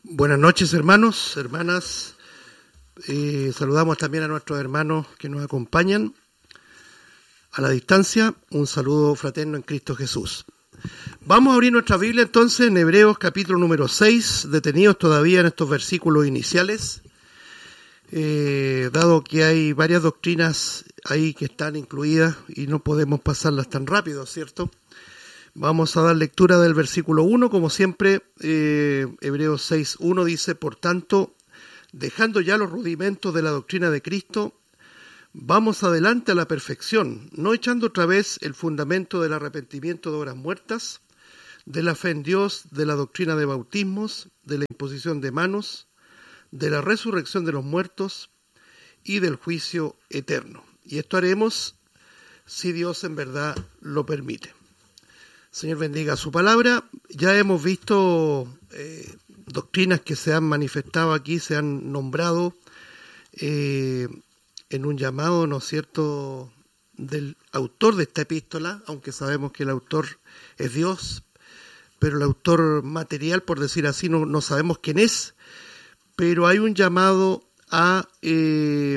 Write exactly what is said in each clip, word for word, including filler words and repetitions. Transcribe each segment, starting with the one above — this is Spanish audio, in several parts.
Buenas noches, hermanos, hermanas. Eh, saludamos también a nuestros hermanos que nos acompañan a la distancia. Un saludo fraterno en Cristo Jesús. Vamos a abrir nuestra Biblia entonces en Hebreos capítulo número seis, detenidos todavía en estos versículos iniciales, eh, dado que hay varias doctrinas ahí que están incluidas y no podemos pasarlas tan rápido, ¿cierto? Vamos a dar lectura del versículo uno, como siempre. eh, Hebreos seis uno dice: por tanto, dejando ya los rudimentos de la doctrina de Cristo, vamos adelante a la perfección, no echando otra vez el fundamento del arrepentimiento de obras muertas, de la fe en Dios, de la doctrina de bautismos, de la imposición de manos, de la resurrección de los muertos y del juicio eterno. Y esto haremos si Dios en verdad lo permite. Señor bendiga su palabra. Ya hemos visto eh, doctrinas que se han manifestado aquí, se han nombrado eh, en un llamado, ¿no es cierto?, del autor de esta epístola, aunque sabemos que el autor es Dios, pero el autor material, por decir así, no, no sabemos quién es, pero hay un llamado a, eh,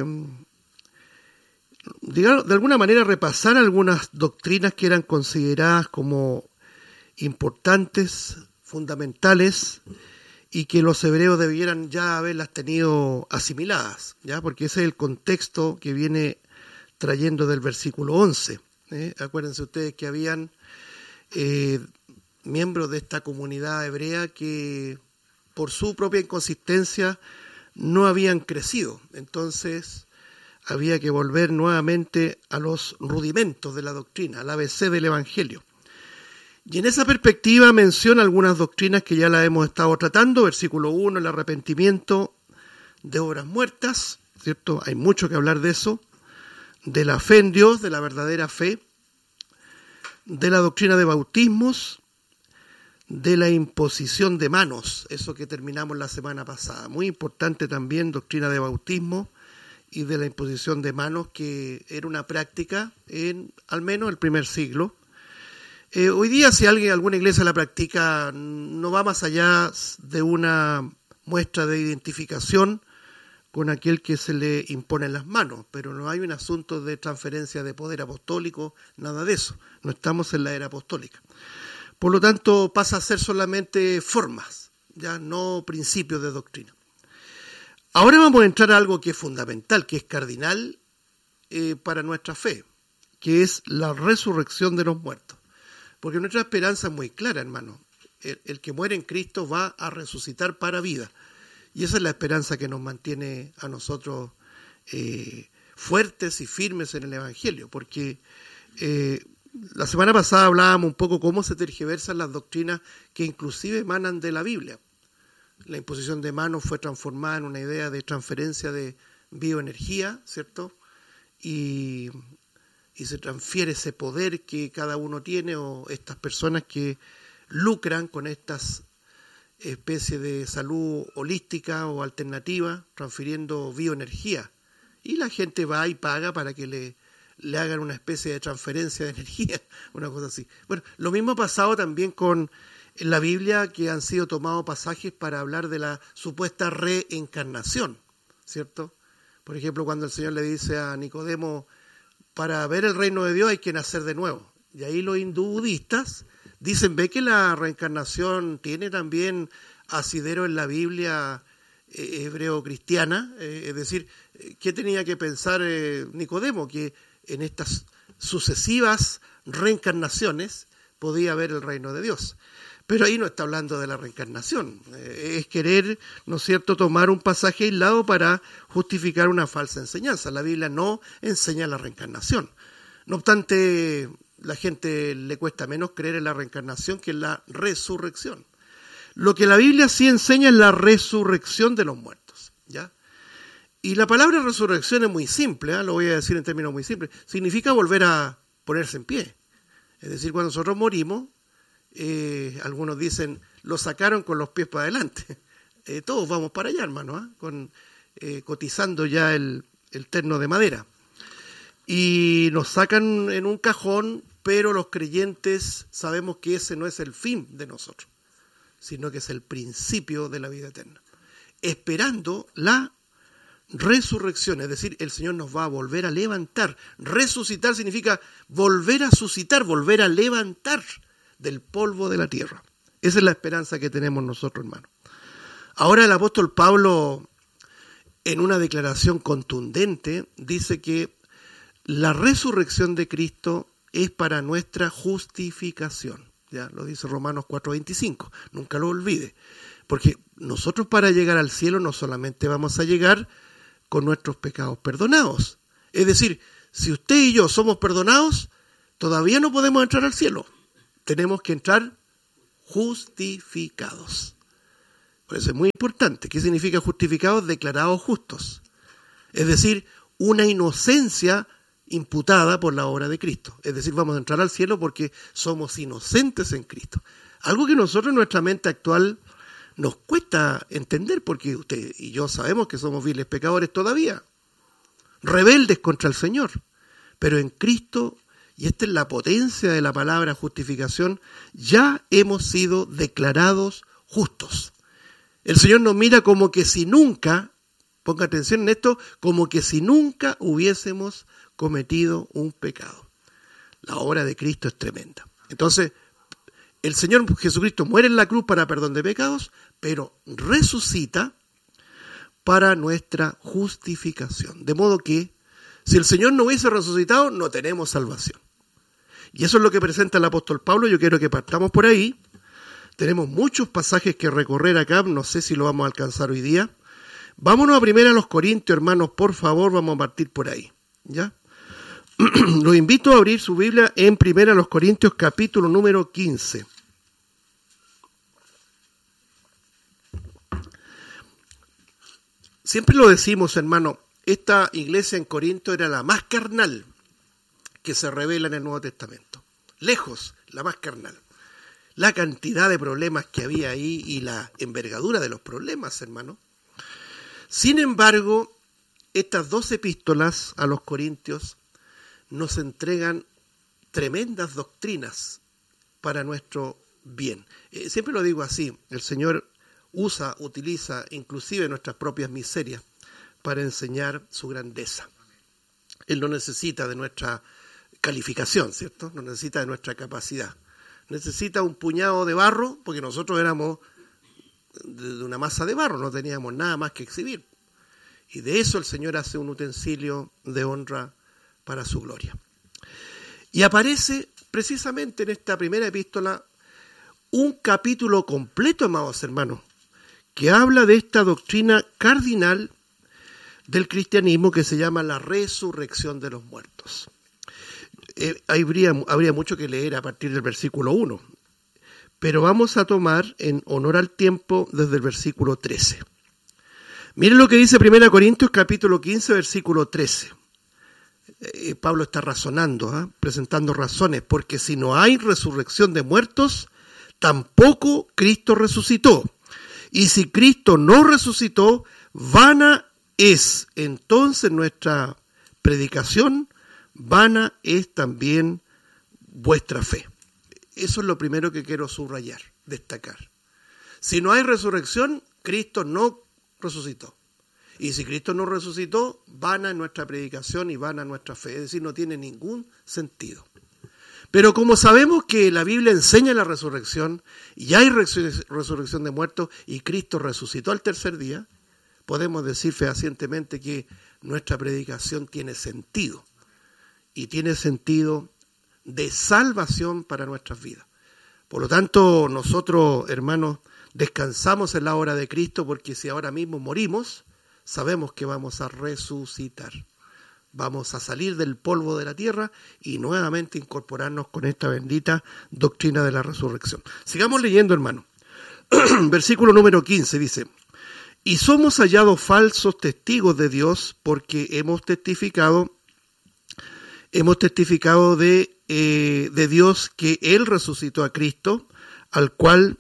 digamos, de alguna manera repasar algunas doctrinas que eran consideradas como importantes, fundamentales, y que los hebreos debieran ya haberlas tenido asimiladas, ¿ya? Porque ese es el contexto que viene trayendo del versículo once. ¿eh? Acuérdense ustedes que habían eh, miembros de esta comunidad hebrea que por su propia inconsistencia no habían crecido. Entonces había que volver nuevamente a los rudimentos de la doctrina, al A B C del Evangelio. Y en esa perspectiva menciona algunas doctrinas que ya las hemos estado tratando. Versículo uno, el arrepentimiento de obras muertas, ¿cierto? Hay mucho que hablar de eso. De la fe en Dios, de la verdadera fe. De la doctrina de bautismos. De la imposición de manos, eso que terminamos la semana pasada. Muy importante también, doctrina de bautismo y de la imposición de manos, que era una práctica en al menos el primer siglo. Eh, hoy día, si alguien, alguna iglesia la practica, no va más allá de una muestra de identificación con aquel que se le impone en las manos, pero no hay un asunto de transferencia de poder apostólico, nada de eso. No estamos en la era apostólica. Por lo tanto, pasa a ser solamente formas, ya no principios de doctrina. Ahora vamos a entrar a algo que es fundamental, que es cardinal eh, para nuestra fe, que es la resurrección de los muertos. Porque nuestra esperanza es muy clara, hermano. El, el que muere en Cristo va a resucitar para vida. Y esa es la esperanza que nos mantiene a nosotros eh, fuertes y firmes en el Evangelio. Porque eh, la semana pasada hablábamos un poco cómo se tergiversan las doctrinas que inclusive emanan de la Biblia. La imposición de manos fue transformada en una idea de transferencia de bioenergía, ¿cierto? Y... y se transfiere ese poder que cada uno tiene, o estas personas que lucran con estas especies de salud holística o alternativa, transfiriendo bioenergía. Y la gente va y paga para que le, le hagan una especie de transferencia de energía, una cosa así. Bueno, lo mismo ha pasado también con en la Biblia, que han sido tomados pasajes para hablar de la supuesta reencarnación, ¿cierto? Por ejemplo, cuando el Señor le dice a Nicodemo: para ver el reino de Dios hay que nacer de nuevo. Y ahí los hindú-budistas dicen, ve que la reencarnación tiene también asidero en la Biblia eh, hebreo-cristiana. Eh, es decir, ¿qué tenía que pensar eh, Nicodemo? Que en estas sucesivas reencarnaciones podía ver el reino de Dios. Pero ahí no está hablando de la reencarnación. Eh, es querer, ¿no es cierto?, tomar un pasaje aislado para justificar una falsa enseñanza. La Biblia no enseña la reencarnación. No obstante, la gente le cuesta menos creer en la reencarnación que en la resurrección. Lo que la Biblia sí enseña es la resurrección de los muertos, ¿ya? Y la palabra resurrección es muy simple, ¿eh? Lo voy a decir en términos muy simples. Significa volver a ponerse en pie. Es decir, cuando nosotros morimos, Eh, algunos dicen, lo sacaron con los pies para adelante. Eh, todos vamos para allá, hermano, ¿eh? Con, eh, cotizando ya el, el terno de madera. Y nos sacan en un cajón, pero los creyentes sabemos que ese no es el fin de nosotros. sino que es el principio de la vida eterna. Esperando la resurrección, es decir, el Señor nos va a volver a levantar. Resucitar significa volver a suscitar, volver a levantar del polvo de la tierra. Esa es la esperanza que tenemos nosotros, hermanos. Ahora el apóstol Pablo, en una declaración contundente, dice que la resurrección de Cristo es para nuestra justificación. Ya lo dice Romanos cuatro veinticinco, nunca lo olvide. Porque nosotros para llegar al cielo no solamente vamos a llegar con nuestros pecados perdonados. Es decir, si usted y yo somos perdonados, todavía no podemos entrar al cielo. Tenemos que entrar justificados. Por eso es muy importante. ¿Qué significa justificados? Declarados justos. Es decir, una inocencia imputada por la obra de Cristo. Es decir, vamos a entrar al cielo porque somos inocentes en Cristo. Algo que nosotros en nuestra mente actual nos cuesta entender, porque usted y yo sabemos que somos viles pecadores todavía, rebeldes contra el Señor. Pero en Cristo, y esta es la potencia de la palabra justificación, ya hemos sido declarados justos. El Señor nos mira como que si nunca, ponga atención en esto, como que si nunca hubiésemos cometido un pecado. La obra de Cristo es tremenda. Entonces, el Señor Jesucristo muere en la cruz para perdón de pecados, pero resucita para nuestra justificación. De modo que, si el Señor no hubiese resucitado, no tenemos salvación. Y eso es lo que presenta el apóstol Pablo. Yo quiero que partamos por ahí. Tenemos muchos pasajes que recorrer acá, no sé si lo vamos a alcanzar hoy día. Vámonos a primero a los Corintios, hermanos, por favor, vamos a partir por ahí. ¿Ya? Los invito a abrir su Biblia en primero a los Corintios, capítulo número quince. Siempre lo decimos, hermano, esta iglesia en Corinto era la más carnal que se revela en el Nuevo Testamento. Lejos, la más carnal. La cantidad de problemas que había ahí y la envergadura de los problemas, hermano. Sin embargo, estas dos epístolas a los Corintios nos entregan tremendas doctrinas para nuestro bien. Eh, siempre lo digo así, el Señor usa, utiliza inclusive nuestras propias miserias para enseñar su grandeza. Él no necesita de nuestra calificación, ¿cierto? No necesita de nuestra capacidad. Necesita un puñado de barro, porque nosotros éramos de una masa de barro, no teníamos nada más que exhibir. Y de eso el Señor hace un utensilio de honra para su gloria. Y aparece precisamente en esta primera epístola un capítulo completo, amados hermanos, que habla de esta doctrina cardinal del cristianismo que se llama la resurrección de los muertos. Eh, habría, habría mucho que leer a partir del versículo uno, pero vamos a tomar en honor al tiempo desde el versículo trece. Miren lo que dice primero Corintios capítulo quince, versículo trece. Eh, Pablo está razonando, ¿eh? presentando razones, porque si no hay resurrección de muertos, tampoco Cristo resucitó. Y si Cristo no resucitó, vana es entonces nuestra predicación, vana es también vuestra fe. Eso es lo primero que quiero subrayar, destacar. Si no hay resurrección, Cristo no resucitó. Y si Cristo no resucitó, vana es nuestra predicación y vana nuestra fe. Es decir, no tiene ningún sentido. Pero como sabemos que la Biblia enseña la resurrección, y hay resurrección de muertos, y Cristo resucitó al tercer día, podemos decir fehacientemente que nuestra predicación tiene sentido. Y tiene sentido de salvación para nuestras vidas. Por lo tanto, nosotros, hermanos, descansamos en la obra de Cristo, porque si ahora mismo morimos, sabemos que vamos a resucitar. Vamos a salir del polvo de la tierra y nuevamente incorporarnos con esta bendita doctrina de la resurrección. Sigamos leyendo, hermano. Versículo número quince dice: y somos hallados falsos testigos de Dios, porque hemos testificado, hemos testificado de, eh, de Dios que Él resucitó a Cristo, al cual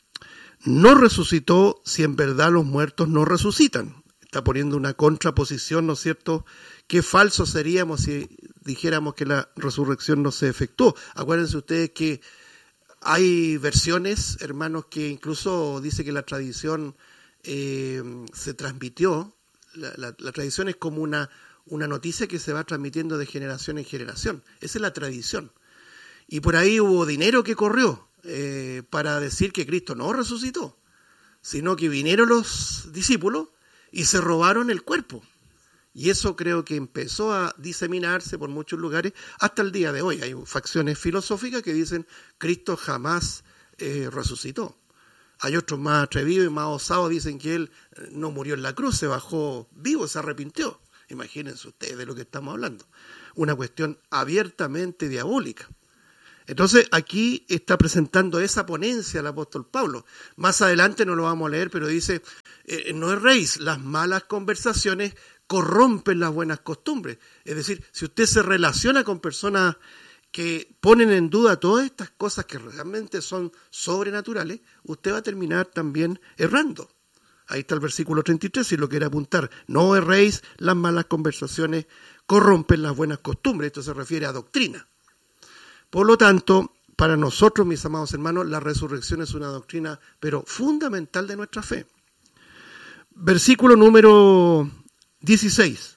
no resucitó si en verdad los muertos no resucitan. Está poniendo una contraposición, ¿no es cierto? Qué falsos seríamos si dijéramos que la resurrección no se efectuó. Acuérdense ustedes que hay versiones, hermanos, que incluso dice que la tradición eh, se transmitió. La, la, la tradición es como una, una noticia que se va transmitiendo de generación en generación. Esa es la tradición. Y por ahí hubo dinero que corrió eh, para decir que Cristo no resucitó, sino que vinieron los discípulos y se robaron el cuerpo. Y eso creo que empezó a diseminarse por muchos lugares hasta el día de hoy. Hay facciones filosóficas que dicen Cristo jamás eh, resucitó. Hay otros más atrevidos y más osados, dicen que Él no murió en la cruz, se bajó vivo, se arrepintió. Imagínense ustedes de lo que estamos hablando. Una cuestión abiertamente diabólica. Entonces aquí está presentando esa ponencia el apóstol Pablo. Más adelante no lo vamos a leer, pero dice, eh, no erréis, las malas conversaciones corrompen las buenas costumbres. Es decir, si usted se relaciona con personas que ponen en duda todas estas cosas que realmente son sobrenaturales, usted va a terminar también errando. Ahí está el versículo treinta y tres, si lo quiere apuntar. No erréis, las malas conversaciones corrompen las buenas costumbres. Esto se refiere a doctrina. Por lo tanto, para nosotros, mis amados hermanos, la resurrección es una doctrina, pero fundamental de nuestra fe. Versículo número dieciséis.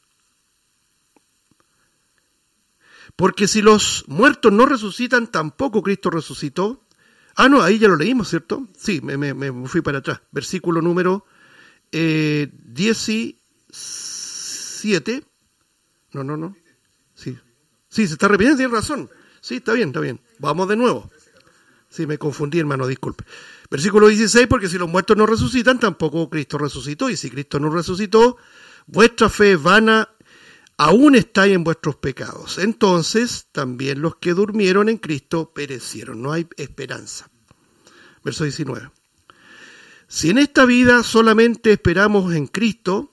Porque si los muertos no resucitan, tampoco Cristo resucitó. Ah, no, ahí ya lo leímos, ¿cierto? Sí, me, me, me fui para atrás. Versículo número eh, diecisiete. No, no, no. Sí, sí, se está repitiendo, tiene razón. Sí, está bien, está bien. Vamos de nuevo. Sí, me confundí, hermano, disculpe. Versículo dieciséis, porque si los muertos no resucitan, tampoco Cristo resucitó. Y si Cristo no resucitó, vuestra fe es vana, aún estáis en vuestros pecados. Entonces, también los que durmieron en Cristo perecieron. No hay esperanza. Verso diecinueve. Si en esta vida solamente esperamos en Cristo,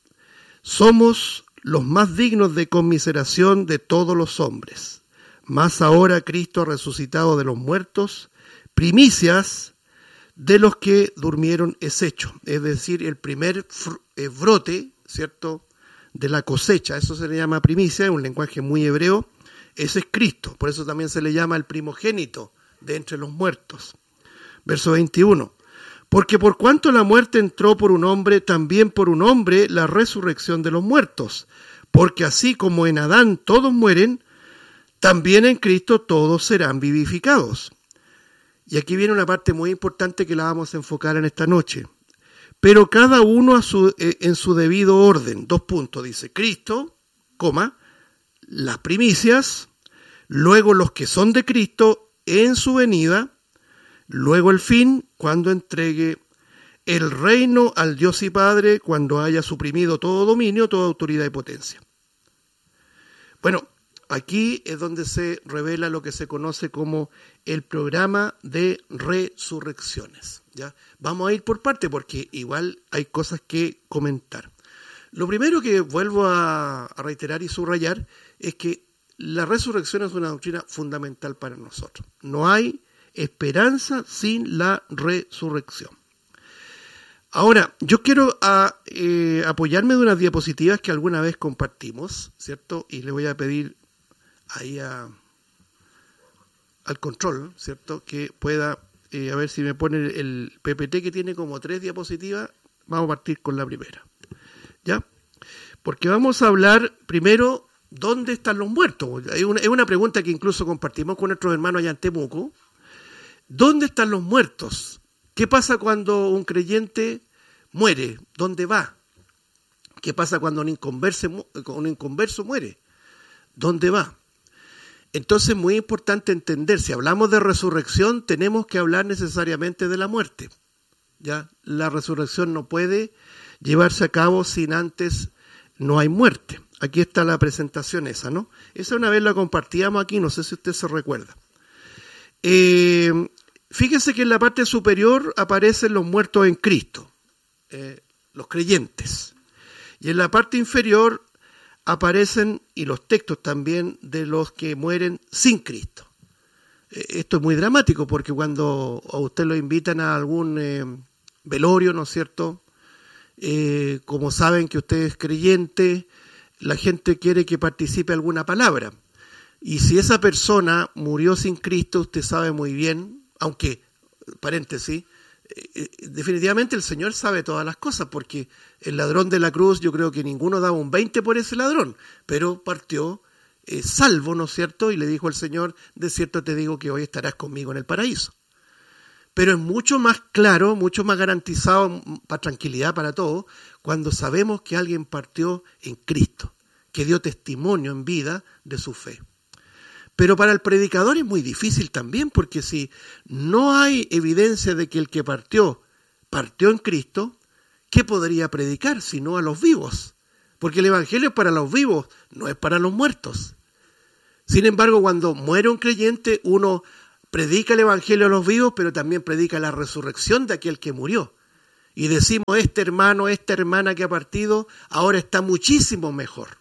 somos los más dignos de conmiseración de todos los hombres. Más ahora Cristo ha resucitado de los muertos, primicias de los que durmieron es hecho. Es decir, el primer brote, ¿cierto?, de la cosecha. Eso se le llama primicia, es un lenguaje muy hebreo. Ese es Cristo. Por eso también se le llama el primogénito de entre los muertos. Verso veintiuno. Porque por cuanto la muerte entró por un hombre, también por un hombre la resurrección de los muertos. Porque así como en Adán todos mueren, también en Cristo todos serán vivificados. Y aquí viene una parte muy importante que la vamos a enfocar en esta noche. Pero cada uno a su, eh, en su debido orden. Dos puntos, dice Cristo, coma, las primicias, luego los que son de Cristo en su venida, luego el fin, cuando entregue el reino al Dios y Padre, cuando haya suprimido todo dominio, toda autoridad y potencia. Bueno, aquí es donde se revela lo que se conoce como el programa de resurrecciones. ¿Ya? Vamos a ir por parte porque igual hay cosas que comentar. Lo primero que vuelvo a, a reiterar y subrayar es que la resurrección es una doctrina fundamental para nosotros. No hay esperanza sin la resurrección. Ahora, yo quiero a, eh, apoyarme de unas diapositivas que alguna vez compartimos, ¿cierto? Y le voy a pedir ahí a, al control, ¿cierto?, que pueda, eh, a ver si me pone el P P T que tiene como tres diapositivas. Vamos a partir con la primera, ¿ya? Porque vamos a hablar primero, ¿dónde están los muertos? Es una, es una pregunta que incluso compartimos con nuestros hermanos allá en Temuco. ¿Dónde están los muertos? ¿Qué pasa cuando un creyente muere? ¿Dónde va? ¿Qué pasa cuando un inconverso, un inconverso muere? ¿Dónde va? Entonces es muy importante entender, si hablamos de resurrección, tenemos que hablar necesariamente de la muerte. ¿Ya? La resurrección no puede llevarse a cabo sin antes no hay muerte. Aquí está la presentación esa, ¿no? Esa una vez la compartíamos aquí, no sé si usted se recuerda. Eh, fíjese que en la parte superior aparecen los muertos en Cristo, eh, los creyentes. Y en la parte inferior aparecen, y los textos también, de los que mueren sin Cristo. Esto es muy dramático porque cuando a usted lo invitan a algún eh, velorio, ¿no es cierto? Eh, como saben que usted es creyente, la gente quiere que participe alguna palabra. Y si esa persona murió sin Cristo, usted sabe muy bien, aunque, paréntesis, eh, definitivamente el Señor sabe todas las cosas, porque el ladrón de la cruz, yo creo que ninguno daba un veinte por ese ladrón, pero partió eh, salvo, ¿no es cierto? Y le dijo al Señor, de cierto te digo que hoy estarás conmigo en el paraíso. Pero es mucho más claro, mucho más garantizado, para tranquilidad para todos, cuando sabemos que alguien partió en Cristo, que dio testimonio en vida de su fe. Pero para el predicador es muy difícil también, porque si no hay evidencia de que el que partió, partió en Cristo, ¿qué podría predicar sino a los vivos? Porque el Evangelio es para los vivos, no es para los muertos. Sin embargo, cuando muere un creyente, uno predica el Evangelio a los vivos, pero también predica la resurrección de aquel que murió. Y decimos, este hermano, esta hermana que ha partido, ahora está muchísimo mejor.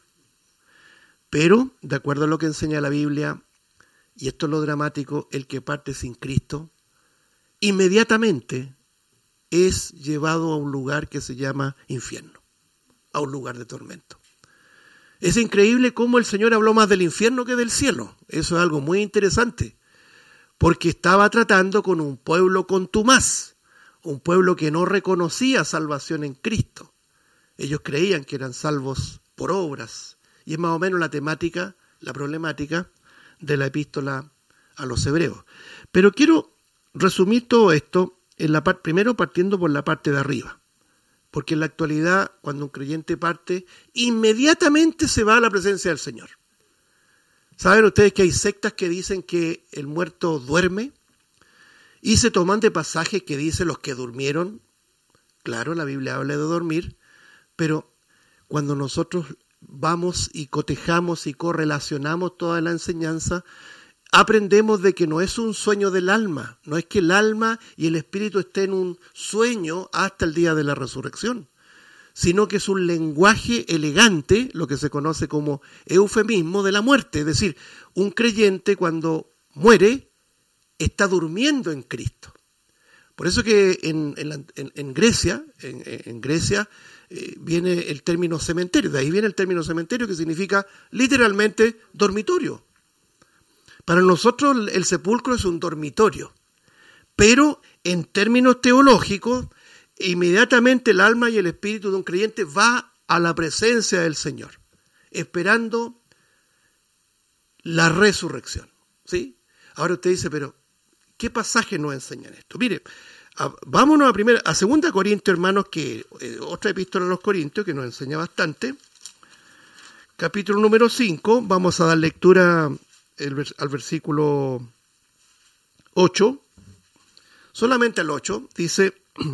Pero, de acuerdo a lo que enseña la Biblia, y esto es lo dramático, el que parte sin Cristo, inmediatamente es llevado a un lugar que se llama infierno, a un lugar de tormento. Es increíble cómo el Señor habló más del infierno que del cielo. Eso es algo muy interesante, porque estaba tratando con un pueblo contumaz, un pueblo que no reconocía salvación en Cristo. Ellos creían que eran salvos por obras, y es más o menos la temática, la problemática de la epístola a los hebreos. Pero quiero resumir todo esto en la par- primero partiendo por la parte de arriba, porque en la actualidad cuando un creyente parte, inmediatamente se va a la presencia del Señor. ¿Saben ustedes que hay sectas que dicen que el muerto duerme? Y se toman de pasajes que dicen los que durmieron. Claro, la Biblia habla de dormir, pero cuando nosotros vamos y cotejamos y correlacionamos toda la enseñanza, aprendemos de que no es un sueño del alma, no es que el alma y el espíritu estén en un sueño hasta el día de la resurrección, sino que es un lenguaje elegante, lo que se conoce como eufemismo de la muerte. Es decir, un creyente cuando muere está durmiendo en Cristo. Por eso que en, en, en, en Grecia, en, en Grecia eh, viene el término cementerio, de ahí viene el término cementerio que significa literalmente dormitorio. Para nosotros el sepulcro es un dormitorio, pero en términos teológicos, inmediatamente el alma y el espíritu de un creyente va a la presencia del Señor, esperando la resurrección. ¿Sí? Ahora usted dice, pero ¿qué pasaje nos enseñan esto? Mire, a, vámonos a primera, a segunda Corintios, hermanos, que eh, otra epístola a los Corintios que nos enseña bastante. Capítulo número cinco, vamos a dar lectura el, al versículo ocho, solamente al ocho, dice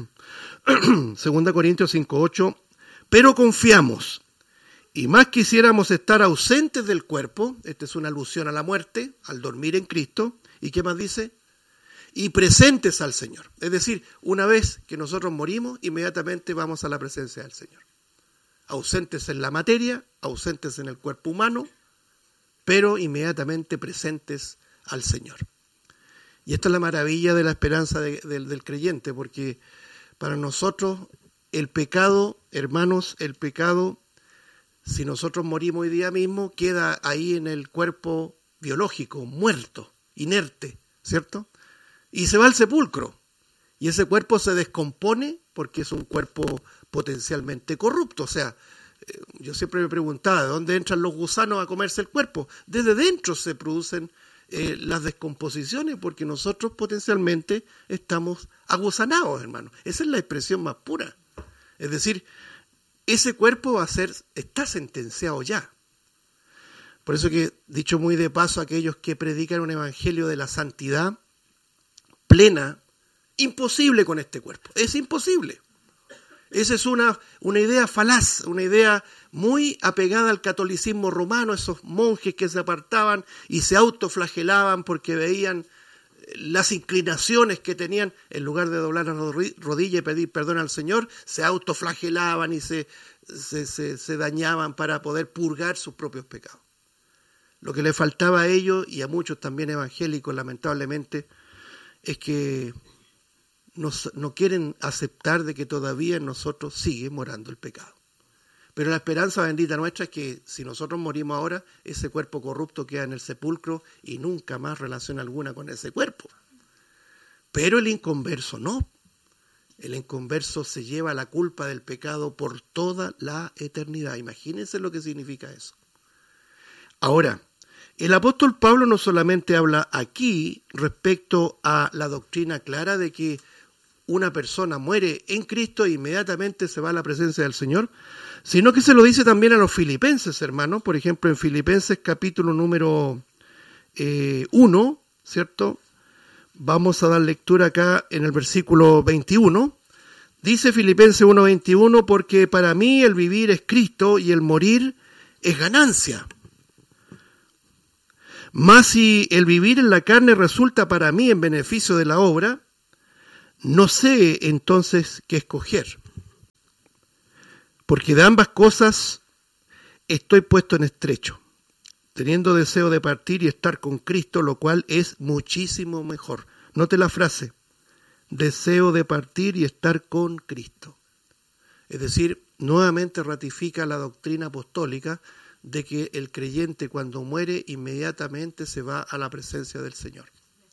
segunda Corintios cinco, ocho, pero confiamos, y más quisiéramos estar ausentes del cuerpo, esta es una alusión a la muerte, al dormir en Cristo, ¿y qué más dice? Y presentes al Señor. Es decir, una vez que nosotros morimos, inmediatamente vamos a la presencia del Señor. Ausentes en la materia, ausentes en el cuerpo humano, pero inmediatamente presentes al Señor. Y esta es la maravilla de la esperanza de, de, del creyente, porque para nosotros el pecado, hermanos, el pecado, si nosotros morimos hoy día mismo, queda ahí en el cuerpo biológico, muerto, inerte, ¿cierto? Y se va al sepulcro, y ese cuerpo se descompone porque es un cuerpo potencialmente corrupto. O sea, eh, yo siempre me preguntaba, ¿de dónde entran los gusanos a comerse el cuerpo? Desde dentro se producen eh, las descomposiciones, porque nosotros potencialmente estamos agusanados, hermano. Esa es la expresión más pura. Es decir, ese cuerpo va a ser, está sentenciado ya. Por eso que, dicho muy de paso, aquellos que predican un evangelio de la santidad plena, imposible con este cuerpo, es imposible. Esa es una, una idea falaz, una idea muy apegada al catolicismo romano, esos monjes que se apartaban y se autoflagelaban porque veían las inclinaciones que tenían, en lugar de doblar la rodilla y pedir perdón al Señor, se autoflagelaban y se, se, se, se dañaban para poder purgar sus propios pecados. Lo que le faltaba a ellos y a muchos también evangélicos, lamentablemente, es que nos, no quieren aceptar de que todavía en nosotros sigue morando el pecado. Pero la esperanza bendita nuestra es que si nosotros morimos ahora, ese cuerpo corrupto queda en el sepulcro y nunca más relación alguna con ese cuerpo. Pero el inconverso no. El inconverso se lleva la culpa del pecado por toda la eternidad. Imagínense lo que significa eso. Ahora, el apóstol Pablo no solamente habla aquí respecto a la doctrina clara de que una persona muere en Cristo e inmediatamente se va a la presencia del Señor, sino que se lo dice también a los filipenses, hermanos. Por ejemplo, en Filipenses capítulo número eh, uno, ¿cierto? Vamos a dar lectura acá en el versículo veintiuno. Dice Filipenses uno veintiuno, porque para mí el vivir es Cristo y el morir es ganancia. Mas si el vivir en la carne resulta para mí en beneficio de la obra, no sé entonces qué escoger. Porque de ambas cosas estoy puesto en estrecho, teniendo deseo de partir y estar con Cristo, lo cual es muchísimo mejor. Note la frase, deseo de partir y estar con Cristo. Es decir, nuevamente ratifica la doctrina apostólica de que el creyente cuando muere inmediatamente se va a la presencia del Señor.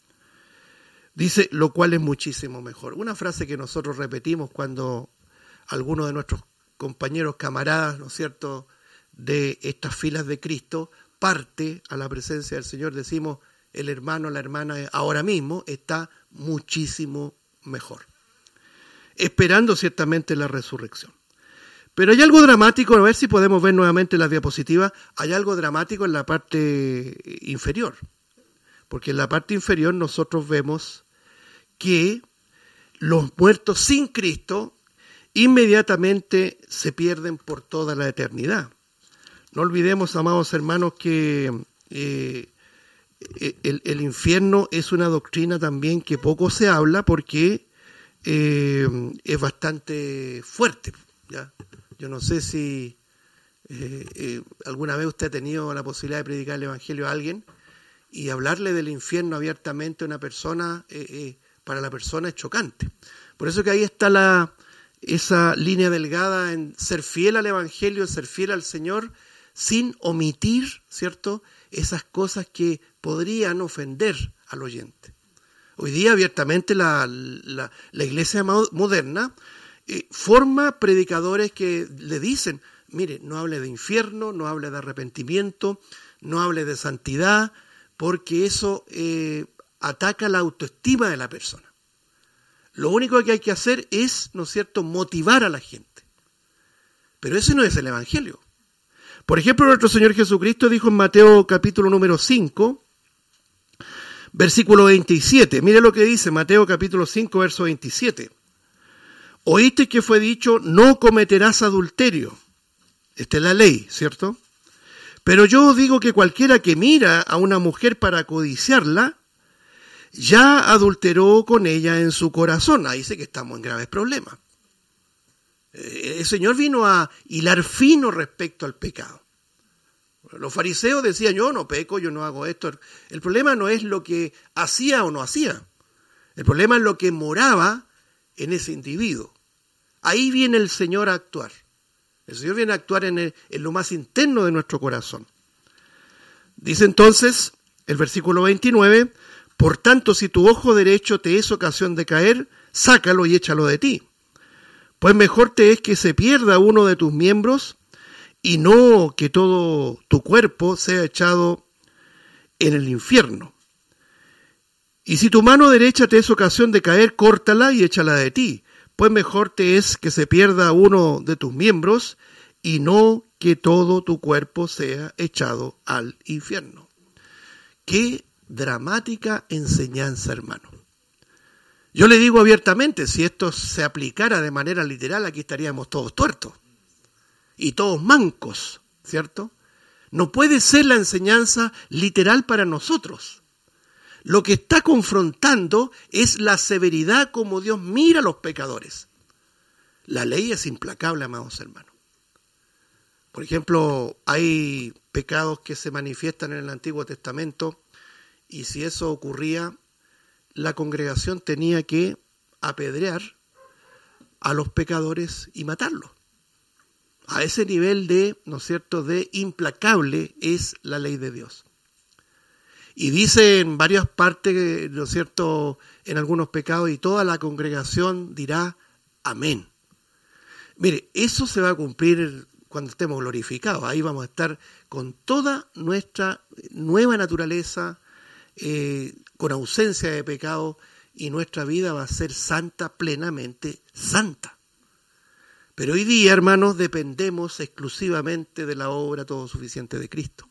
Dice, lo cual es muchísimo mejor. Una frase que nosotros repetimos cuando algunos de nuestros compañeros, camaradas, ¿no es cierto?, de estas filas de Cristo, parte a la presencia del Señor, decimos, el hermano, la hermana, ahora mismo está muchísimo mejor, esperando ciertamente la resurrección. Pero hay algo dramático, a ver si podemos ver nuevamente las diapositivas, hay algo dramático en la parte inferior, porque en la parte inferior nosotros vemos que los muertos sin Cristo inmediatamente se pierden por toda la eternidad. No olvidemos, amados hermanos, que eh, el, el infierno es una doctrina también que poco se habla porque eh, es bastante fuerte, ¿ya? Yo no sé si eh, eh, alguna vez usted ha tenido la posibilidad de predicar el Evangelio a alguien y hablarle del infierno abiertamente a una persona, eh, eh, para la persona es chocante. Por eso que ahí está la, esa línea delgada en ser fiel al Evangelio, ser fiel al Señor, sin omitir, ¿cierto?, esas cosas que podrían ofender al oyente. Hoy día abiertamente la, la, la iglesia moderna eh, forma predicadores que le dicen, mire, no hable de infierno, no hable de arrepentimiento, no hable de santidad, porque eso eh, ataca la autoestima de la persona. Lo único que hay que hacer es, ¿no es cierto?, motivar a la gente. Pero ese no es el Evangelio. Por ejemplo, nuestro Señor Jesucristo dijo en Mateo capítulo número cinco, versículo veintisiete. Mire lo que dice Mateo capítulo cinco, verso veintisiete. Oíste que fue dicho, no cometerás adulterio. Esta es la ley, ¿cierto? Pero yo os digo que cualquiera que mira a una mujer para codiciarla, ya adulteró con ella en su corazón. Ahí dice que estamos en graves problemas. El Señor vino a hilar fino respecto al pecado. Los fariseos decían, yo no peco, yo no hago esto. El problema no es lo que hacía o no hacía. El problema es lo que moraba en ese individuo. Ahí viene el Señor a actuar. El Señor viene a actuar en, el, en lo más interno de nuestro corazón. Dice entonces el versículo veintinueve, por tanto, si tu ojo derecho te es ocasión de caer, sácalo y échalo de ti. Pues mejor te es que se pierda uno de tus miembros y no que todo tu cuerpo sea echado en el infierno. Y si tu mano derecha te es ocasión de caer, córtala y échala de ti. Pues mejor te es que se pierda uno de tus miembros y no que todo tu cuerpo sea echado al infierno. Qué dramática enseñanza, hermano. Yo le digo abiertamente, si esto se aplicara de manera literal, aquí estaríamos todos tuertos y todos mancos, ¿cierto? No puede ser la enseñanza literal para nosotros. Lo que está confrontando es la severidad como Dios mira a los pecadores. La ley es implacable, amados hermanos. Por ejemplo, hay pecados que se manifiestan en el Antiguo Testamento y si eso ocurría, la congregación tenía que apedrear a los pecadores y matarlos. A ese nivel de, ¿no es cierto?, de implacable es la ley de Dios. Y dice en varias partes, ¿no es cierto?, en algunos pecados, y toda la congregación dirá amén. Mire, eso se va a cumplir cuando estemos glorificados. Ahí vamos a estar con toda nuestra nueva naturaleza, eh, con ausencia de pecado, y nuestra vida va a ser santa, plenamente santa. Pero hoy día, hermanos, dependemos exclusivamente de la obra todo suficiente de Cristo.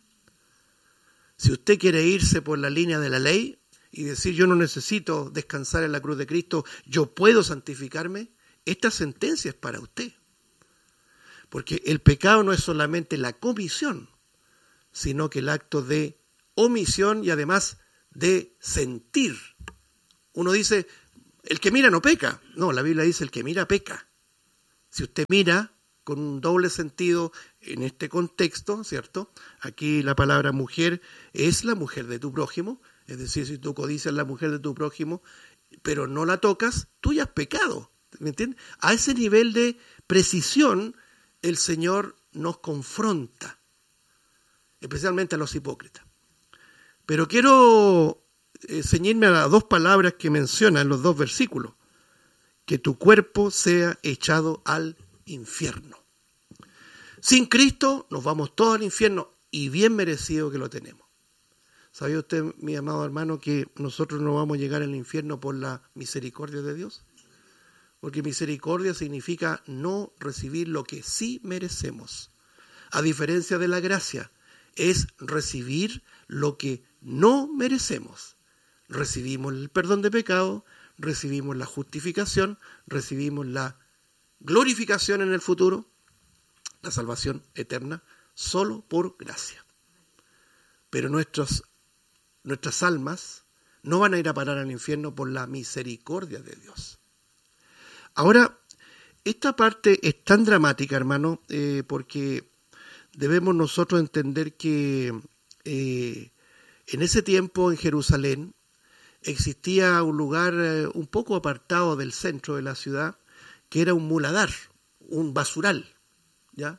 Si usted quiere irse por la línea de la ley y decir yo no necesito descansar en la cruz de Cristo, yo puedo santificarme, esta sentencia es para usted. Porque el pecado no es solamente la comisión, sino que el acto de omisión y además de sentir. Uno dice, el que mira no peca. No, la Biblia dice el que mira peca. Si usted mira con un doble sentido en este contexto, ¿cierto? Aquí la palabra mujer es la mujer de tu prójimo, es decir, si tú codicias la mujer de tu prójimo, pero no la tocas, tú ya has pecado, ¿me entiendes? A ese nivel de precisión el Señor nos confronta, especialmente a los hipócritas. Pero quiero eh, ceñirme a las dos palabras que menciona en los dos versículos. Que tu cuerpo sea echado al infierno. Sin Cristo nos vamos todos al infierno y bien merecido que lo tenemos. ¿Sabía usted, mi amado hermano, que nosotros no vamos a llegar al infierno por la misericordia de Dios? Porque misericordia significa no recibir lo que sí merecemos. A diferencia de la gracia, es recibir lo que no merecemos. Recibimos el perdón de pecado, recibimos la justificación, recibimos la glorificación en el futuro, la salvación eterna, solo por gracia. Pero nuestros, nuestras almas no van a ir a parar al infierno por la misericordia de Dios. Ahora, esta parte es tan dramática, hermano, eh, porque debemos nosotros entender que eh, en ese tiempo en Jerusalén, existía un lugar eh, un poco apartado del centro de la ciudad, que era un muladar, un basural, ¿ya?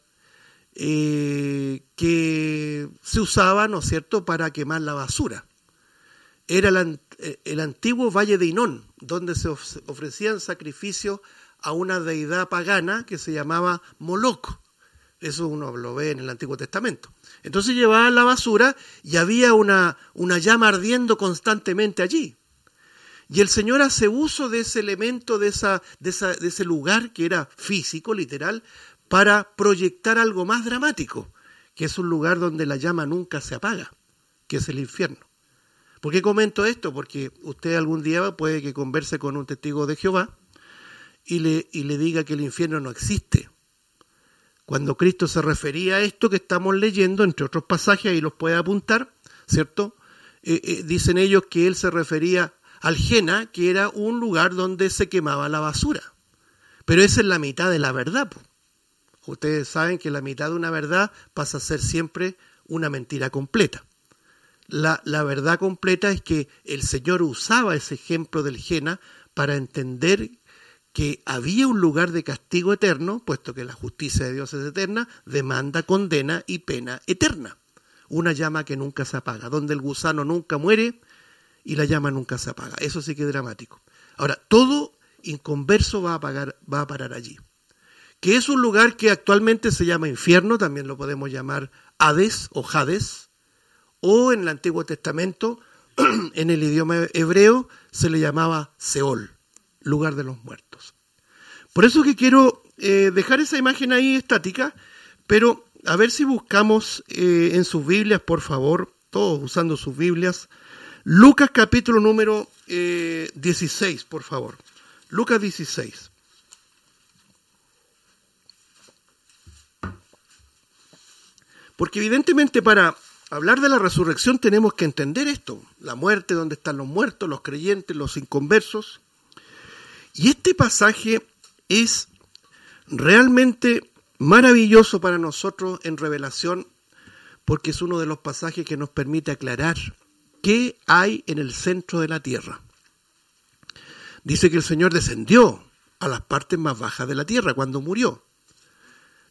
Eh, que se usaba, ¿no es cierto?, para quemar la basura. Era el, el antiguo Valle de Hinón, donde se ofrecían sacrificios a una deidad pagana que se llamaba Moloc. Eso uno lo ve en el Antiguo Testamento. Entonces llevaban la basura y había una, una llama ardiendo constantemente allí. Y el Señor hace uso de ese elemento, de, esa, de, esa, de ese lugar que era físico, literal, para proyectar algo más dramático, que es un lugar donde la llama nunca se apaga, que es el infierno. ¿Por qué comento esto? Porque usted algún día puede que converse con un testigo de Jehová y le, y le diga que el infierno no existe. Cuando Cristo se refería a esto que estamos leyendo, entre otros pasajes, ahí los puede apuntar, ¿cierto? Eh, eh, dicen ellos que Él se refería al Jena, que era un lugar donde se quemaba la basura. Pero esa es la mitad de la verdad. Po. Ustedes saben que la mitad de una verdad pasa a ser siempre una mentira completa. La, la verdad completa es que el Señor usaba ese ejemplo del Jena para entender que había un lugar de castigo eterno, puesto que la justicia de Dios es eterna, demanda, condena y pena eterna. Una llama que nunca se apaga, donde el gusano nunca muere y la llama nunca se apaga. Eso sí que es dramático. Ahora, todo inconverso va a, pagar, va a parar allí. Que es un lugar que actualmente se llama infierno, también lo podemos llamar Hades o Hades, o en el Antiguo Testamento, en el idioma hebreo, se le llamaba Seol, lugar de los muertos. Por eso que quiero eh, dejar esa imagen ahí estática, pero a ver si buscamos eh, en sus Biblias, por favor, todos usando sus Biblias, Lucas capítulo número eh, dieciséis, por favor. Lucas dieciséis. Porque evidentemente para hablar de la resurrección tenemos que entender esto, la muerte, dónde están los muertos, los creyentes, los inconversos. Y este pasaje es realmente maravilloso para nosotros en revelación, porque es uno de los pasajes que nos permite aclarar qué hay en el centro de la tierra. Dice que el Señor descendió a las partes más bajas de la tierra cuando murió.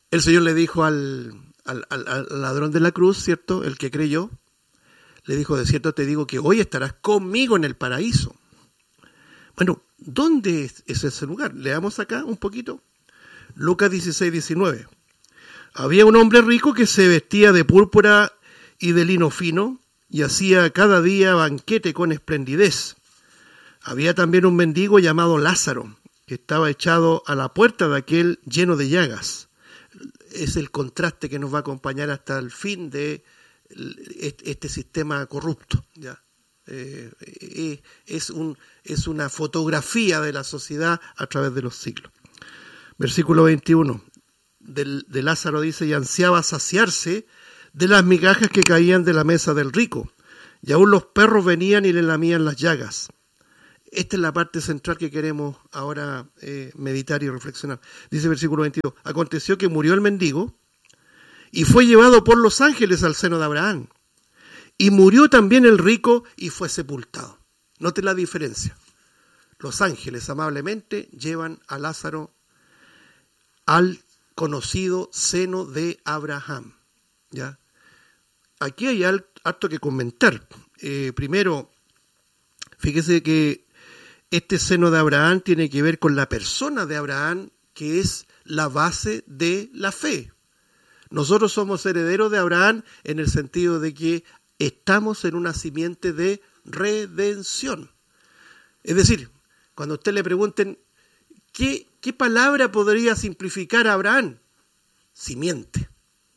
El Señor le dijo al, al, al, al ladrón de la cruz, ¿cierto? El que creyó, le dijo, de cierto te digo que hoy estarás conmigo en el paraíso. Bueno, ¿dónde es, es ese lugar? Leamos acá un poquito. Lucas dieciséis, diecinueve. Había un hombre rico que se vestía de púrpura y de lino fino y hacía cada día banquete con esplendidez. Había también un mendigo llamado Lázaro, que estaba echado a la puerta de aquel lleno de llagas. Es el contraste que nos va a acompañar hasta el fin de este sistema corrupto, ¿ya? Eh, eh, es, un, es una fotografía de la sociedad a través de los siglos. Versículo veintiuno. De, de Lázaro dice, y ansiaba saciarse de las migajas que caían de la mesa del rico, y aún los perros venían y le lamían las llagas. Esta es la parte central que queremos ahora eh, meditar y reflexionar. Dice versículo veintidós, aconteció que murió el mendigo y fue llevado por los ángeles al seno de Abraham. Y murió también el rico y fue sepultado. Note la diferencia. Los ángeles amablemente llevan a Lázaro al conocido seno de Abraham, ¿ya? Aquí hay harto que comentar. Eh, primero, fíjese que este seno de Abraham tiene que ver con la persona de Abraham, que es la base de la fe. Nosotros somos herederos de Abraham en el sentido de que estamos en una simiente de redención. Es decir, cuando a usted le pregunten, ¿qué, qué palabra podría simplificar a Abraham? Simiente.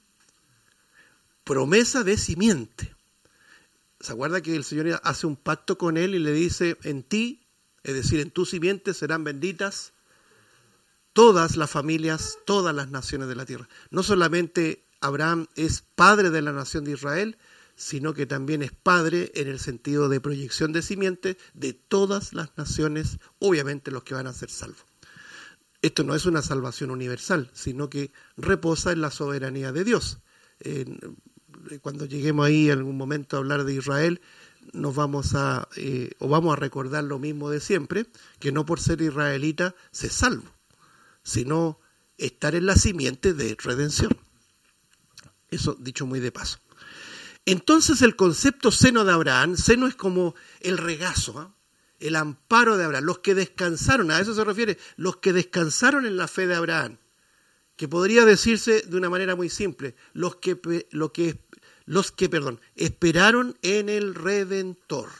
Promesa de simiente. ¿Se acuerda que el Señor hace un pacto con él y le dice, en ti, es decir, en tu simiente serán benditas todas las familias, todas las naciones de la tierra? No solamente Abraham es padre de la nación de Israel, sino que también es padre en el sentido de proyección de simiente de todas las naciones, obviamente los que van a ser salvos. Esto no es una salvación universal, sino que reposa en la soberanía de Dios. Eh, cuando lleguemos ahí en algún momento a hablar de Israel, nos vamos a, eh, o vamos a recordar lo mismo de siempre, que no por ser israelita se salvo, sino estar en la simiente de redención. Eso dicho muy de paso. Entonces el concepto seno de Abraham, seno es como el regazo, ¿eh? El amparo de Abraham, los que descansaron, a eso se refiere, los que descansaron en la fe de Abraham, que podría decirse de una manera muy simple, los que, lo que, los que perdón, esperaron en el Redentor.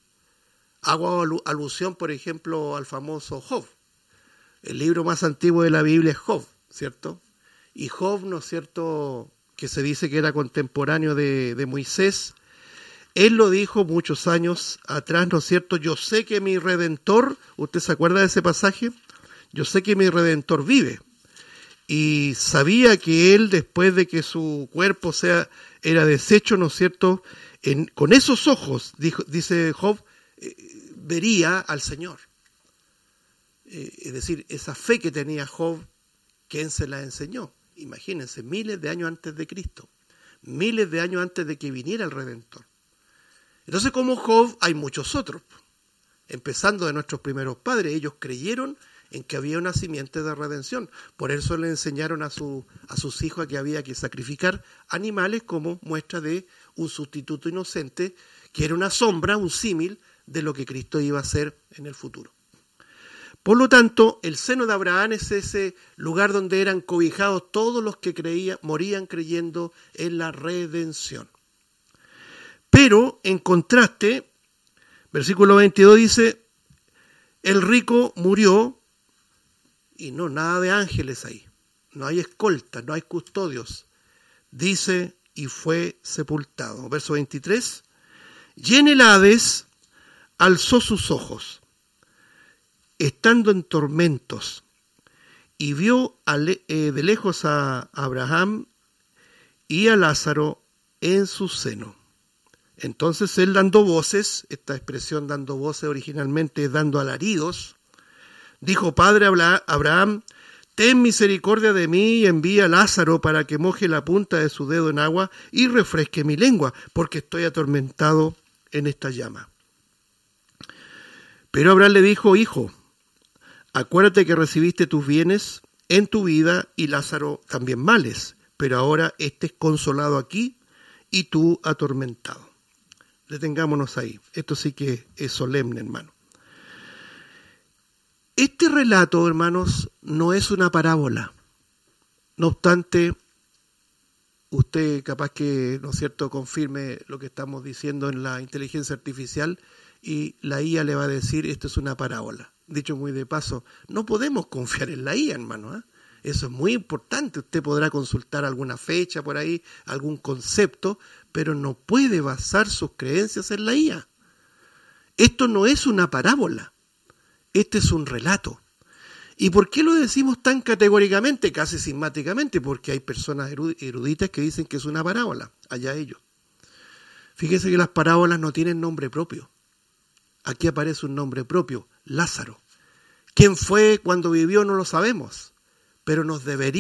Hago alusión, por ejemplo, al famoso Job. El libro más antiguo de la Biblia es Job, ¿cierto? Y Job, ¿no es cierto?, que se dice que era contemporáneo de, de Moisés, él lo dijo muchos años atrás, ¿no es cierto? Yo sé que mi Redentor, ¿usted se acuerda de ese pasaje? Yo sé que mi Redentor vive. Y sabía que él, después de que su cuerpo sea, era deshecho, ¿no es cierto?, en, con esos ojos, dijo, dice Job, eh, vería al Señor. Eh, es decir, esa fe que tenía Job, ¿quién se la enseñó? Imagínense, miles de años antes de Cristo, miles de años antes de que viniera el Redentor. Entonces, como Job, hay muchos otros, empezando de nuestros primeros padres. Ellos creyeron en que había una simiente de redención. Por eso le enseñaron a, su, a sus hijos que había que sacrificar animales como muestra de un sustituto inocente, que era una sombra, un símil de lo que Cristo iba a hacer en el futuro. Por lo tanto, el seno de Abraham es ese lugar donde eran cobijados todos los que creían, morían creyendo en la redención. Pero, en contraste, versículo veintidós dice, el rico murió, y no, nada de ángeles ahí, no hay escoltas, no hay custodios, dice, y fue sepultado. Verso veintitrés, y en el Hades alzó sus ojos, estando en tormentos, y vio ale, eh, de lejos a Abraham y a Lázaro en su seno. Entonces él dando voces, esta expresión dando voces originalmente es dando alaridos, dijo, Padre Abraham, ten misericordia de mí y envía a Lázaro para que moje la punta de su dedo en agua y refresque mi lengua, porque estoy atormentado en esta llama. Pero Abraham le dijo, hijo, acuérdate que recibiste tus bienes en tu vida y Lázaro también males, pero ahora este es consolado aquí y tú atormentado. Detengámonos ahí. Esto sí que es solemne, hermano. Este relato, hermanos, no es una parábola. No obstante, usted capaz que, ¿no es cierto?, confirme lo que estamos diciendo en la inteligencia artificial y la I A le va a decir, esto es una parábola. Dicho muy de paso, no podemos confiar en la I A, hermano, ¿eh? Eso es muy importante. Usted podrá consultar alguna fecha por ahí, algún concepto, pero no puede basar sus creencias en la I A. Esto no es una parábola, este es un relato. ¿Y por qué lo decimos tan categóricamente, casi sistemáticamente? Porque hay personas eruditas que dicen que es una parábola, allá ellos. Fíjese que las parábolas no tienen nombre propio. Aquí aparece un nombre propio, Lázaro. ¿Quién fue cuando vivió? No lo sabemos, pero nos debería